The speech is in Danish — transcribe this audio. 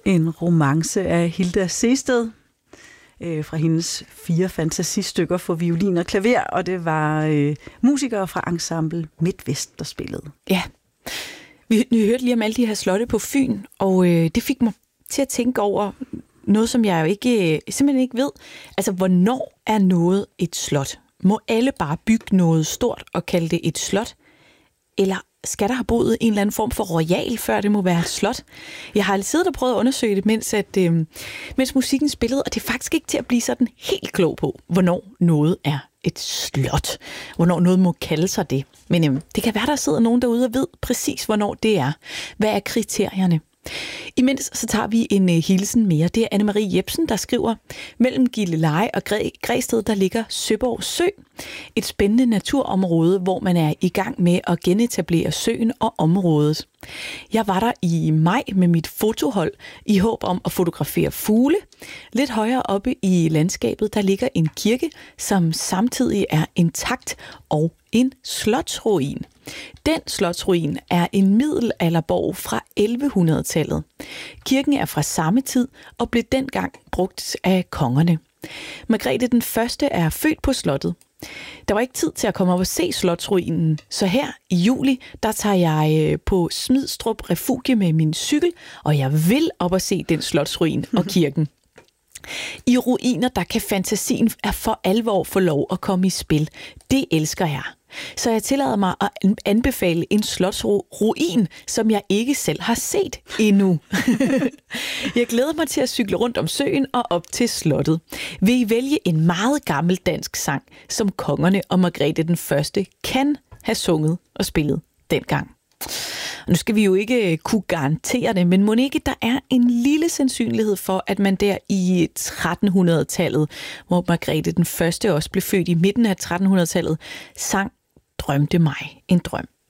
En romance af Hilda Sehested fra hendes 4 fantasistykker for violin og klaver, og det var musikere fra ensemble MidtVest, der spillede. Ja, vi hørte lige om alle de her slotte på Fyn, og det fik mig til at tænke over noget, som jeg jo simpelthen ikke ved. Altså, hvornår er noget et slot? Må alle bare bygge noget stort og kalde det et slot? Eller skal der have boet en eller anden form for royal, før det må være et slot? Jeg har siddet og prøvet at undersøge det, mens musikken spillede, og det er faktisk ikke til at blive sådan helt klog på, hvornår noget er et slot. Hvornår noget må kalde sig det. Men det kan være, der sidder nogen derude og ved præcis, hvornår det er. Hvad er kriterierne? Imens så tager vi en hilsen mere. Det er Anne-Marie Jebsen, der skriver: mellem Gilleleje og Græsted, der ligger Søborg Sø. Et spændende naturområde, hvor man er i gang med at genetablere søen og området. Jeg var der i maj med mit fotohold i håb om at fotografere fugle. Lidt højere oppe i landskabet, der ligger en kirke, som samtidig er intakt, og en slotsruin. Den slotsruin er en middelalderborg fra 1100-tallet. Kirken er fra samme tid og blev dengang brugt af kongerne. Margrethe den Første er født på slottet. Der var ikke tid til at komme op og se slotsruinen, så her i juli, der tager jeg på Smidstrup Refugie med min cykel, og jeg vil op og se den slotsruin og kirken. I ruiner, der kan fantasien for alvor få lov at komme i spil. Det elsker jeg. Så jeg tillader mig at anbefale en slotsruin, som jeg ikke selv har set endnu. Jeg glæder mig til at cykle rundt om søen og op til slottet. Vil I vælge en meget gammel dansk sang, som kongerne og Margrethe den Første kan have sunget og spillet dengang? Nu skal vi jo ikke kunne garantere det, men mon ikke der er en lille sandsynlighed for, at man der i 1300-tallet, hvor Margrethe den Første også blev født i midten af 1300-tallet, sang Drømte mig en drøm.